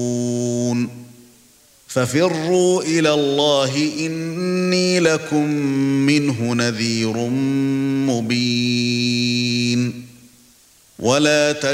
ففروا إلى الله إني لكم منه نذير مبين ولا